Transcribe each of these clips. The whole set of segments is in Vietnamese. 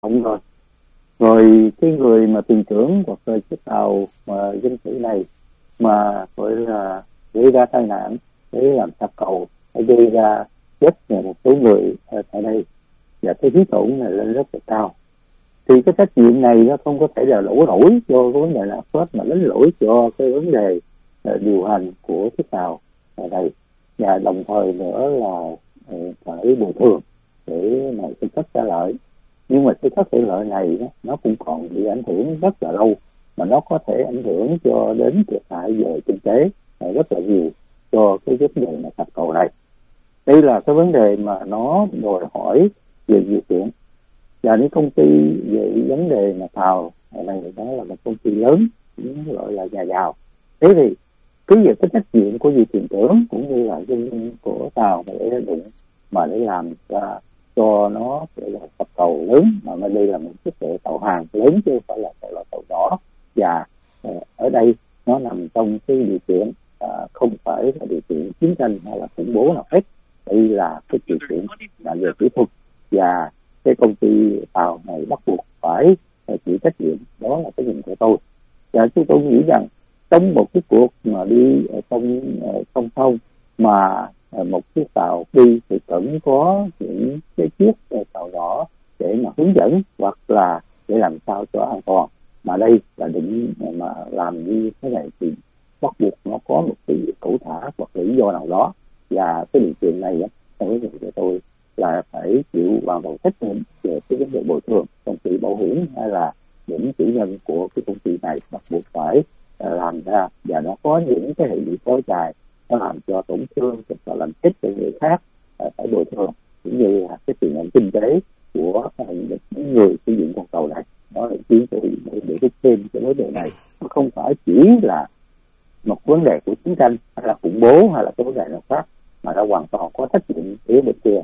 thống rồi. Rồi cái người mà thuyền trưởng hoặc là chiếc tàu mà dân sự này mà gọi là gây ra tai nạn để làm sập cầu, hay gây ra chết một số người tại đây, và cái phí tổn này lên rất là cao, thì cái trách nhiệm này nó không có thể là đổ lỗi cho cái vấn đề lạm phát, mà lấy lỗi cho cái vấn đề điều hành của chiếc tàu này, và đồng thời nữa là phải bồi thường để mà cung cấp trả lợi. Nhưng mà cái cấp trả lợi này nó cũng còn bị ảnh hưởng rất là lâu, mà nó có thể ảnh hưởng cho đến thiệt hại về kinh tế rất là nhiều cho cái vấn đề mà sập cầu này. Đây là cái vấn đề mà nó đòi hỏi về điều kiện. Và những công ty về vấn đề mà tàu này đó là một công ty lớn, cũng gọi là nhà giàu. Thế thì cứ về cái trách nhiệm của vị thuyền trưởng cũng như là dân của tàu để đụng mà để làm cho nó gọi là sập cầu lớn, mà đây là một chiếc tàu hàng lớn chứ không phải là tàu nhỏ. Và ở đây nó nằm trong cái điều kiện không phải là điều kiện chiến tranh hay là khủng bố nào hết. Đây là cái điều kiện là về kỹ thuật, và cái công ty tàu này bắt buộc phải chịu trách nhiệm. Đó là cái nhìn của tôi. Và chúng tôi nghĩ rằng trong một cái cuộc mà đi trong song song mà một chiếc tàu đi thì cần có những cái chiếc tàu nhỏ để mà hướng dẫn hoặc là để làm sao cho an toàn. Mà đây là định mà làm như thế này thì bắt buộc nó có một cái cẩu thả hoặc lý do nào đó, và cái điều kiện này trong cái việc của tôi là phải chịu hoàn toàn trách nhiệm về cái vấn đề bồi thường. Công ty bảo hiểm hay là những chủ nhân của cái công ty này bắt buộc phải làm ra, và nó có những cái hệ lụy kéo dài, nó làm cho tổn thương và làm chết cho người khác phải bồi thường, cũng như là cái tiền năng kinh tế của những người sử dụng con tàu này. Đó là kiến tôi để biết thêm cái vấn đề này. Nó không phải chỉ là một vấn đề của chiến tranh hay là khủng bố hay là cái vấn đề nào khác, mà nó hoàn toàn có trách nhiệm phía bên kia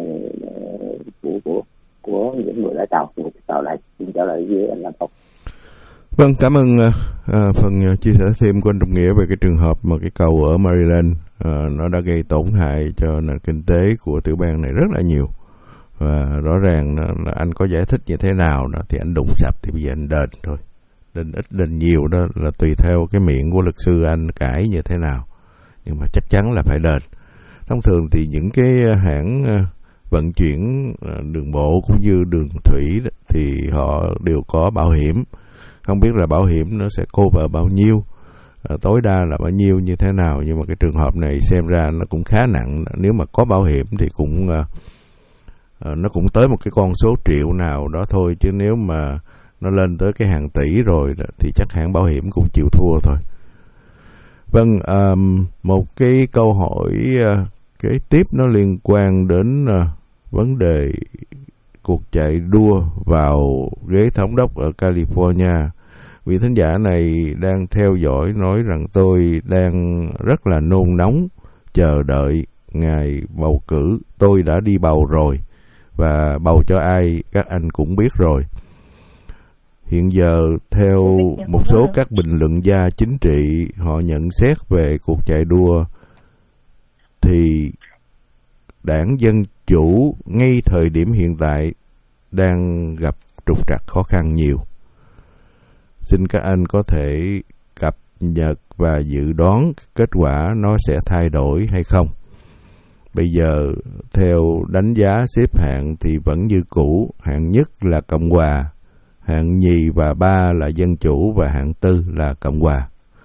của những người lái tàu của cái tàu này. Xin trả lời với anh Nam Phong. Vâng, cảm ơn phần chia sẻ thêm của anh Trọng Nghĩa về cái trường hợp mà cái cầu ở Maryland nó đã gây tổn hại cho nền kinh tế của tiểu bang này rất là nhiều. Và rõ ràng là anh có giải thích như thế nào đó thì anh đụng sập thì bây giờ anh đền thôi. Đền ít đền nhiều đó là tùy theo cái miệng của luật sư anh cãi như thế nào. Nhưng mà chắc chắn là phải đền. Thông thường thì những cái hãng vận chuyển đường bộ cũng như đường thủy thì họ đều có bảo hiểm. Không biết là bảo hiểm nó sẽ cover bao nhiêu, tối đa là bao nhiêu như thế nào, nhưng mà cái trường hợp này xem ra nó cũng khá nặng. Nếu mà có bảo hiểm thì cũng nó cũng tới một cái con số triệu nào đó thôi, chứ nếu mà nó lên tới cái hàng tỷ rồi thì chắc hãng bảo hiểm cũng chịu thua thôi. Vâng, một cái câu hỏi kế tiếp nó liên quan đến vấn đề cuộc chạy đua vào ghế thống đốc ở California. Vị thính giả này đang theo dõi nói rằng tôi đang rất là nôn nóng chờ đợi ngày bầu cử. Tôi đã đi bầu rồi và bầu cho ai các anh cũng biết rồi. Hiện giờ theo một số các bình luận gia chính trị họ nhận xét về cuộc chạy đua thì đảng Dân Chủ ngay thời điểm hiện tại đang gặp trục trặc khó khăn nhiều. Xin các anh có thể cập nhật và dự đoán kết quả nó sẽ thay đổi hay không. Bây giờ theo đánh giá xếp hạng thì vẫn như cũ, hạng nhất là Cộng hòa, hạng nhì và ba là Dân Chủ và hạng tư là Cộng hòa.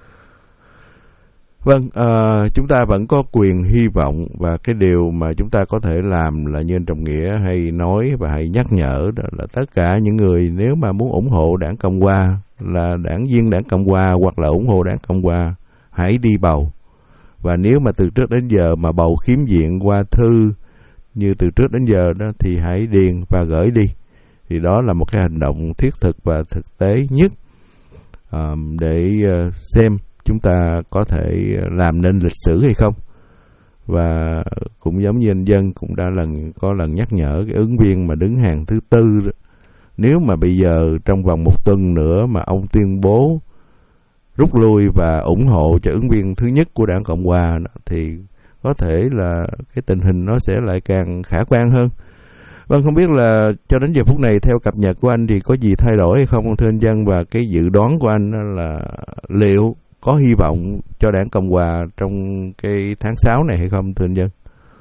Vâng, chúng ta vẫn có quyền hy vọng, và cái điều mà chúng ta có thể làm là như anh Trọng Nghĩa hay nói và hay nhắc nhở đó là tất cả những người nếu mà muốn ủng hộ đảng Cộng hòa, là đảng viên đảng Cộng hòa hoặc là ủng hộ đảng Cộng hòa, hãy đi bầu. Và nếu mà từ trước đến giờ mà bầu khiếm diện qua thư như từ trước đến giờ đó thì hãy điền và gửi đi. Thì đó là một cái hành động thiết thực và thực tế nhất để xem chúng ta có thể làm nên lịch sử hay không. Và cũng giống như anh Dân cũng đã có lần nhắc nhở cái ứng viên mà đứng hàng thứ tư đó, nếu mà bây giờ trong vòng một tuần nữa mà ông tuyên bố rút lui và ủng hộ cho ứng viên thứ nhất của đảng Cộng hòa đó, thì có thể là cái tình hình nó sẽ lại càng khả quan hơn. Vâng, không biết là cho đến giờ phút này theo cập nhật của anh thì có gì thay đổi hay không thưa anh Dân, và cái dự đoán của anh là liệu có hy vọng cho đảng Cộng hòa trong cái tháng 6 này hay không thưa anh Dân?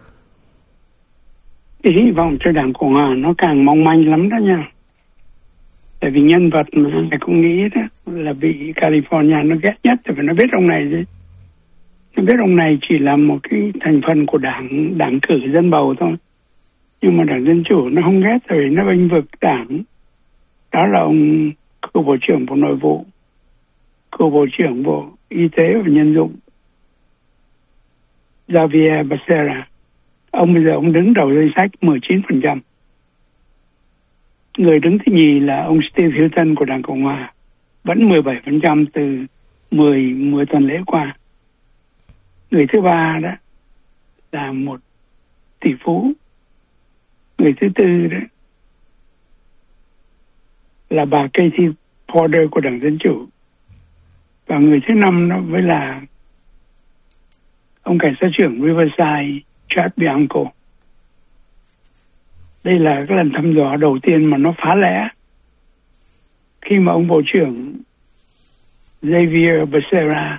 Cái hy vọng cho đảng Cộng hòa nó càng mong manh lắm đó nha. Tại vì nhân vật mà ai cũng nghĩ đó là bị California nó ghét nhất, tại vì nó biết ông này gì. Nó biết ông này chỉ là một cái thành phần của đảng cử dân bầu thôi. Nhưng mà đảng Dân Chủ nó không ghét, tại vì nó bênh vực đảng. Đó là ông cựu Bộ trưởng Bộ Nội vụ, cựu Bộ trưởng Bộ Y tế và Nhân dụng Xavier Becerra. Ông bây giờ ông đứng đầu danh sách 19%. Người đứng thứ nhì là ông Steve Hilton của đảng Cộng hòa, vẫn 17% từ 10 tuần lễ qua. Người thứ ba đó là một tỷ phú. Người thứ tư đó là bà Katie Porter của đảng Dân Chủ. Và người thứ năm đó với là ông cảnh sát trưởng Riverside Chad Bianco. Đây là cái lần thăm dò đầu tiên mà nó phá lẽ. Khi mà ông Bộ trưởng Xavier Becerra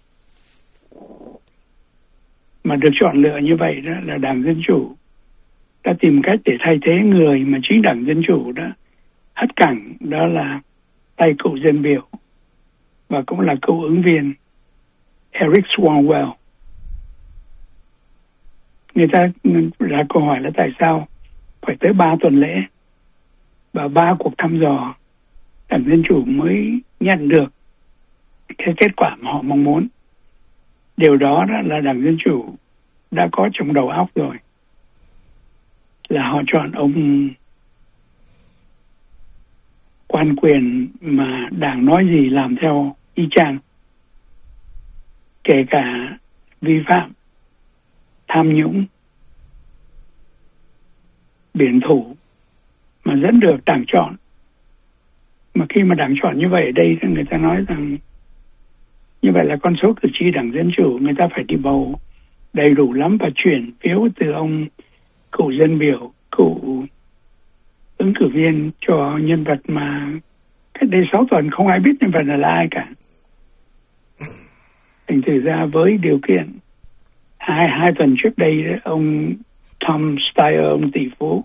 mà được chọn lựa như vậy đó là đảng Dân Chủ đã tìm cách để thay thế người mà chính đảng Dân Chủ đó hất cẳng, đó là tay cựu dân biểu và cũng là cựu ứng viên Eric Swalwell. Người ta đặt câu hỏi là tại sao phải tới 3 tuần lễ và 3 cuộc thăm dò đảng Dân Chủ mới nhận được cái kết quả mà họ mong muốn. Điều đó là đảng Dân Chủ đã có trong đầu óc rồi, là họ chọn ông quan quyền mà đảng nói gì làm theo y chang, kể cả vi phạm, tham nhũng, biển thủ mà vẫn được đảng chọn. Mà khi mà đảng chọn như vậy ở đây thì người ta nói rằng như vậy là con số cử tri đảng Dân Chủ người ta phải đi bầu đầy đủ lắm và chuyển phiếu từ ông cựu dân biểu, cựu ứng cử viên cho nhân vật mà cách đây 6 tuần không ai biết nhân vật là ai cả. Thành thử ra với điều kiện hai tuần trước đây ông Tom Steyer, ông tỷ phú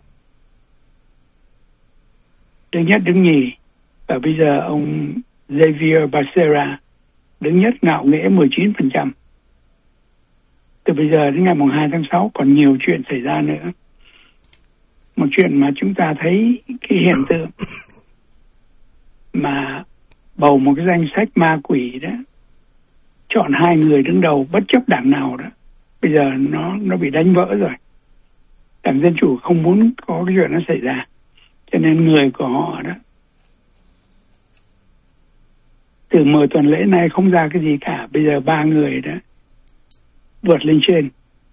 đứng nhất đứng nhì, và bây giờ ông Xavier Becerra đứng nhất ngạo nghễ 19%. Từ bây giờ đến ngày 2 tháng 6 còn nhiều chuyện xảy ra nữa. Một chuyện mà chúng ta thấy cái hiện tượng mà bầu một cái danh sách ma quỷ đó, chọn 2 người đứng đầu bất chấp đảng nào đó, bây giờ nó bị đánh vỡ rồi. Đảng Dân Chủ không muốn có cái chuyện nó xảy ra, cho nên người của họ đó từ 10 tuần lễ này không ra cái gì cả. Bây giờ 3 người đó vượt lên trên.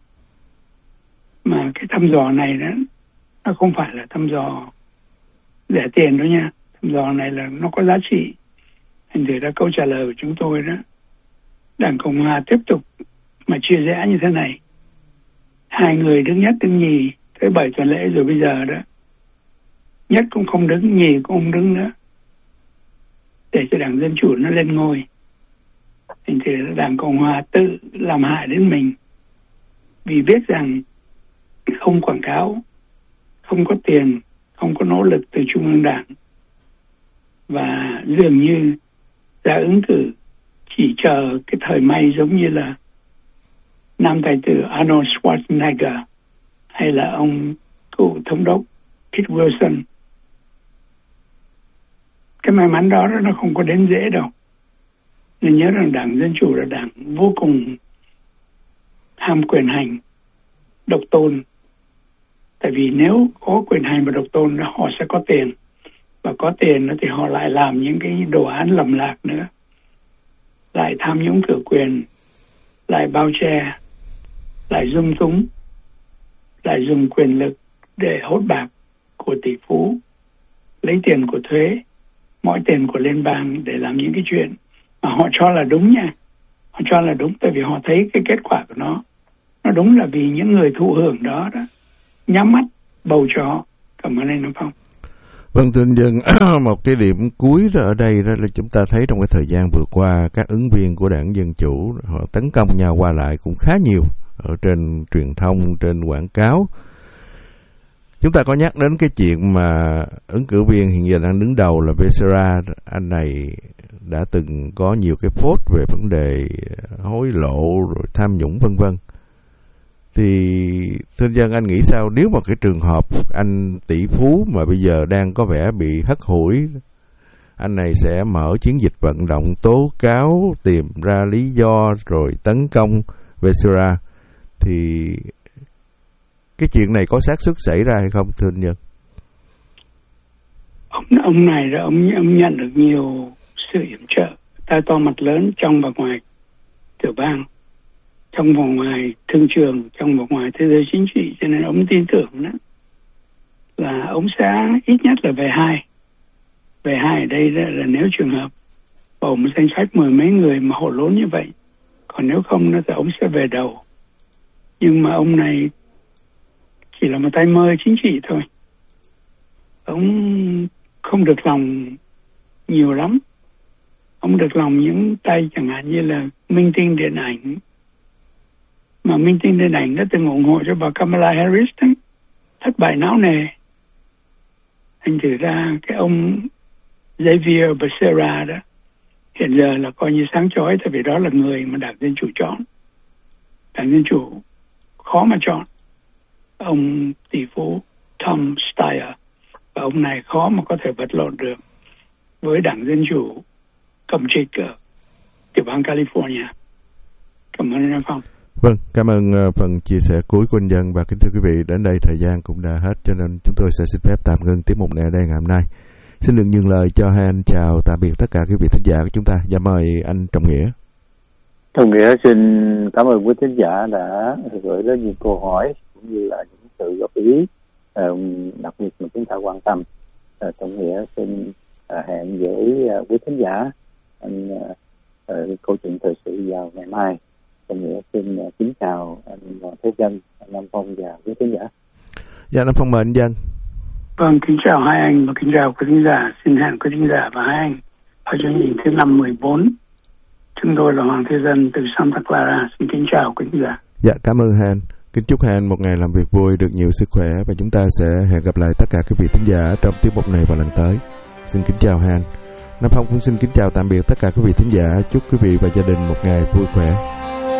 Mà cái thăm dò này đó nó không phải là thăm dò rẻ tiền đâu nha. Thăm dò này là nó có giá trị. Thành thử ra câu trả lời của chúng tôi đó, đảng Cộng hòa tiếp tục mà chia rẽ như thế này, 2 người đứng nhất đứng nhì tới 7 tuần lễ rồi, bây giờ đó nhất cũng không đứng, nhì cũng không đứng nữa, để cho đảng Dân Chủ nó lên ngôi. Thành thử đảng Cộng hòa tự làm hại đến mình, vì biết rằng không quảng cáo, không có tiền, không có nỗ lực từ Trung ương Đảng, và dường như ra ứng cử chỉ chờ cái thời may, giống như là nam tài tử Arnold Schwarzenegger hay là ông cựu thống đốc Kit Wilson. Cái may mắn đó nó không có đến dễ đâu. Nên nhớ rằng đảng Dân Chủ là đảng vô cùng ham quyền hành, độc tôn. Tại vì nếu có quyền hành và độc tôn họ sẽ có tiền, và có tiền thì họ lại làm những cái đồ án lầm lạc nữa, lại tham nhũng cửa quyền, lại bao che, lại dung túng, lại dùng quyền lực để hốt bạc của tỷ phú, lấy tiền của thuế, mọi tiền của liên bang để làm những cái chuyện mà họ cho là đúng nha. Họ cho là đúng tại vì họ thấy cái kết quả của nó đúng là vì những người thụ hưởng đó nhắm mắt bầu cho họ, Cảm ơn anh Nam Phong. Vâng, thưa anh Dân, một cái điểm cuối đó ở đây đó là chúng ta thấy trong cái thời gian vừa qua các ứng viên của Đảng Dân Chủ họ tấn công nhau qua lại cũng khá nhiều ở trên truyền thông, trên quảng cáo. Chúng ta có nhắc đến cái chuyện mà ứng cử viên hiện giờ đang đứng đầu là Becerra, anh này đã từng có nhiều cái post về vấn đề hối lộ rồi tham nhũng vân vân. Thì thưa Dân, anh nghĩ sao nếu mà cái trường hợp anh tỷ phú mà bây giờ đang có vẻ bị hất hủi, anh này sẽ mở chiến dịch vận động tố cáo, tìm ra lý do rồi tấn công Becerra, thì cái chuyện này có xác suất xảy ra hay không thưa anh Dân? Ông này là ông nhận được nhiều sự yểm trợ, tay to mặt lớn trong và ngoài tiểu bang, trong và ngoài thương trường, trong và ngoài thế giới chính trị, cho nên ông tin tưởng đó là ông sẽ ít nhất là về hai ở đây là nếu trường hợp bầu một danh sách 10 mấy người mà hổ lốn như vậy, còn nếu không thì ông sẽ về đầu. Nhưng mà ông này chỉ là một tay mơ chính trị thôi, ông không được lòng nhiều lắm. Ông được lòng những tay chẳng hạn như là minh tinh điện ảnh, mà minh tinh điện ảnh đã từng ủng hộ cho bà Kamala Harris đó, thất bại não nề. Thành thử ra cái ông Xavier Becerra đó hiện giờ là coi như sáng chói, tại vì đó là người mà Đảng Dân Chủ chọn. Đảng Dân Chủ khó mà chọn ông tỷ phú Tom Steyer, và ông này khó mà có thể vật lộn được với Đảng Dân Chủ cầm trịch ở tiểu bang California. Cảm ơn anh Phong. Vâng, cảm ơn phần chia sẻ cuối của anh Dân, và kính thưa quý vị, đến đây thời gian cũng đã hết, cho nên chúng tôi sẽ xin phép tạm ngưng tiết mục này ở đây ngày hôm nay. Xin được nhường lời cho hai anh chào tạm biệt tất cả quý vị thính giả của chúng ta. Dạ mời anh Trọng Nghĩa. Trọng Nghĩa xin cảm ơn quý thính giả đã gửi đến những câu hỏi cũng như là những sự góp ý đặc biệt mà chúng ta quan tâm. Trọng Nghĩa xin hẹn với quý thính giả câu chuyện thời sự vào ngày mai. Trọng Nghĩa xin kính chào anh Thế Dân, anh Nam Phong và quý thính giả. Dạ, Nam Phong mời anh Dân. Vâng, kính chào hai anh và kính chào quý thính giả. Xin hẹn quý thính giả và hai anh ở chương trình thứ 514. Chúng tôi là Hoàng Thế Dân từ Santa Clara. Xin kính chào quý thính giả. Dạ, cảm ơn hai anh. Kính chúc hai anh một ngày làm việc vui, được nhiều sức khỏe, và chúng ta sẽ hẹn gặp lại tất cả quý vị thính giả trong tiết mục này vào lần tới. Xin kính chào hai anh. Nam Phong cũng xin kính chào tạm biệt tất cả quý vị thính giả. Chúc quý vị và gia đình một ngày vui khỏe.